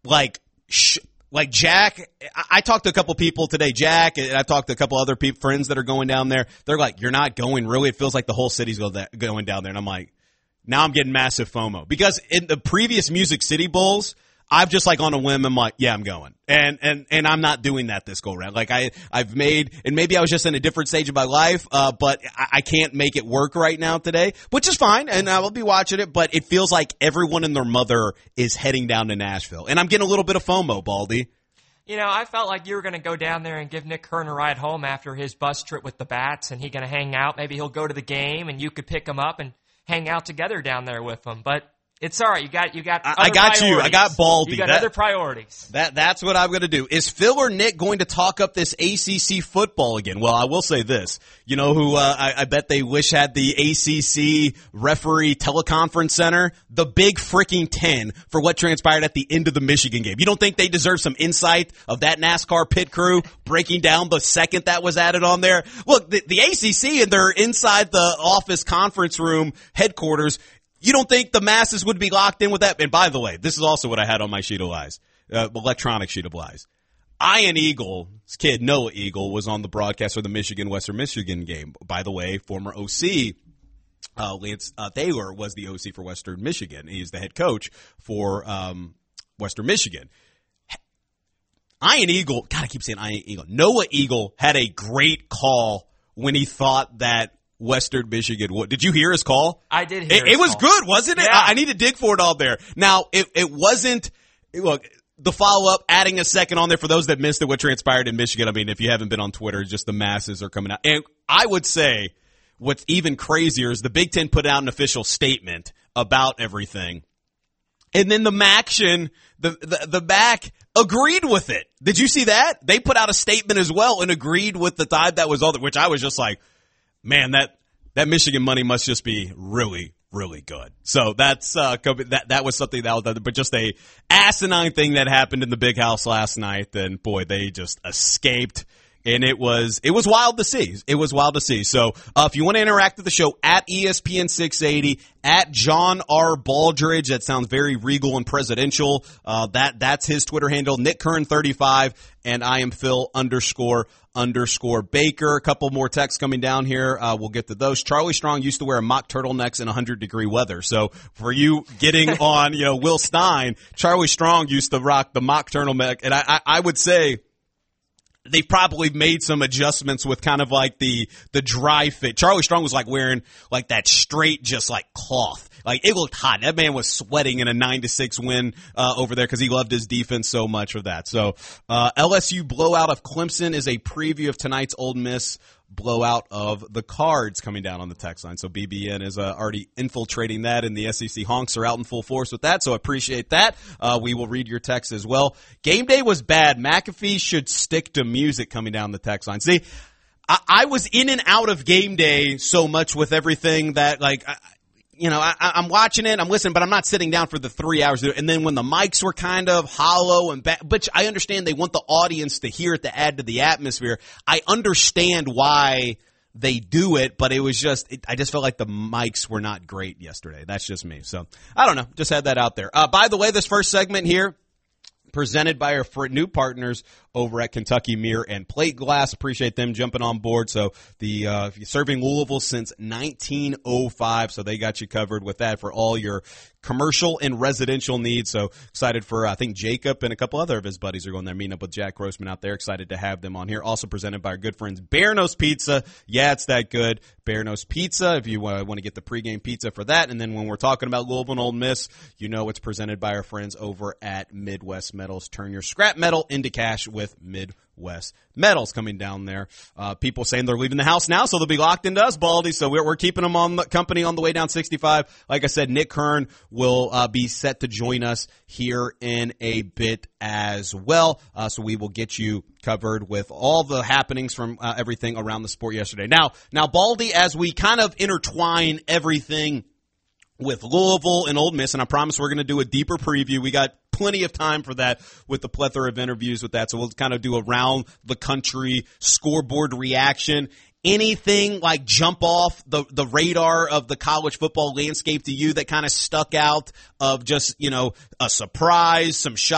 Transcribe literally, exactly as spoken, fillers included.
like, sh- like Jack, I-, I talked to a couple people today, Jack, and I talked to a couple other pe- friends that are going down there. They're like, you're not going, really? It feels like the whole city's go da- going down there. And I'm like, now I'm getting massive FOMO. Because in the previous Music City Bowls, I've just like on a whim, I'm like, yeah, I'm going. And, and, and I'm not doing that this go round. Like I, I've made, and maybe I was just in a different stage of my life, uh, but I, I can't make it work right now today, which is fine. And I will be watching it, but it feels like everyone and their mother is heading down to Nashville. And I'm getting a little bit of FOMO, Baldy. You know, I felt like you were going to go down there and give Nick Kern a ride home after his bus trip with the Bats, and he going to hang out. Maybe he'll go to the game and you could pick him up and hang out together down there with him. But it's all right. You got, you got. I, other I got priorities. you. I got Baldy. You got that, other priorities. That that's what I'm going to do. Is Phil or Nick going to talk up this A C C football again? Well, I will say this. You know who uh, I, I bet they wish had the A C C referee teleconference center? The Big Freaking Ten for what transpired at the end of the Michigan game. You don't think they deserve some insight of that NASCAR pit crew breaking down the second that was added on there? Look, the, the A C C and they're inside the office conference room headquarters. You don't think the masses would be locked in with that? And by the way, this is also what I had on my sheet of lies, uh, electronic sheet of lies. Ian Eagle's kid, Noah Eagle, was on the broadcast for the Michigan-Western Michigan game. By the way, former O C, uh, Lance uh, Thaler was the O C for Western Michigan. He's the head coach for um, Western Michigan. Ian Eagle, God, I keep saying Ian Eagle. Noah Eagle had a great call when he thought that Western Michigan. Did you hear his call? I did hear it. His it was call. good, wasn't it? Yeah. I, I need to dig for it all there. Now, it, it wasn't, look, the follow-up, adding a second on there for those that missed it, what transpired in Michigan. I mean, if you haven't been on Twitter, just the masses are coming out. And I would say what's even crazier is the Big Ten put out an official statement about everything. And then the Maction, the, the, the M A C agreed with it. Did you see that? They put out a statement as well and agreed with the time that was all that, which I was just like, man, that, that Michigan money must just be really, really good. So that's, uh, that, that was something that was, but just a asinine thing that happened in the Big House last night. And boy, they just escaped. And it was, it was wild to see. It was wild to see. So, uh, if you want to interact with the show, at E S P N six eighty, at John R. Baldridge, that sounds very regal and presidential. Uh, that, that's his Twitter handle, Nick Kern thirty-five, and I am Phil underscore underscore Baker. A couple more texts coming down here. Uh, we'll get to those. Charlie Strong used to wear mock turtlenecks in one hundred degree weather. So for you getting on, you know, Will Stein, Charlie Strong used to rock the mock turtleneck. And I, I, I would say, they've probably made some adjustments with kind of like the the dry fit. Charlie Strong was like wearing like that straight, just like cloth. Like it looked hot. That man was sweating in a nine to six win uh, over there because he loved his defense so much of that. So uh, L S U blowout of Clemson is a preview of tonight's Ole Miss blowout of the Cards coming down on the text line. So B B N is uh, already infiltrating that, and the S E C honks are out in full force with that. So appreciate that. Uh, we will read your text as well. Game day was bad. McAfee should stick to music coming down the text line. See, I, I was in and out of game day so much with everything that like. I, You know, I, I'm watching it, I'm listening, but I'm not sitting down for the three hours. And then when the mics were kind of hollow and bad, but I understand they want the audience to hear it to add to the atmosphere. I understand why they do it, but it was just, it, I just felt like the mics were not great yesterday. That's just me. So I don't know. Just had that out there. Uh, by the way, this first segment here, presented by our new partners over at Kentucky Mirror and Plate Glass. Appreciate them jumping on board. So the uh, serving Louisville since nineteen oh five, so they got you covered with that for all your commercial and residential needs. So excited for, I think, Jacob and a couple other of his buddies are going there, meeting up with Jack Grossman out there. Excited to have them on here. Also presented by our good friends Bear Nose Pizza. Yeah, it's that good. Bear Nose Pizza, if you uh, want to get the pregame pizza for that. And then when we're talking about Louisville and Ole Miss, you know it's presented by our friends over at Midwest Metals. Turn your scrap metal into cash with Midwest Metals coming down there. Uh, people saying they're leaving the house now, so they'll be locked into us, Baldy. So we're, we're keeping them on the company on the way down sixty-five. Like I said, Nick Kern will uh, be set to join us here in a bit as well. Uh, so we will get you covered with all the happenings from uh, everything around the sport yesterday. Now, now, Baldy, as we kind of intertwine everything with Louisville and Ole Miss, and I promise we're going to do a deeper preview. We got plenty of time for that with the plethora of interviews with that. So we'll kind of do around the country scoreboard reaction. Anything like jump off the, the radar of the college football landscape to you that kind of stuck out of just, you know, a surprise, some shock?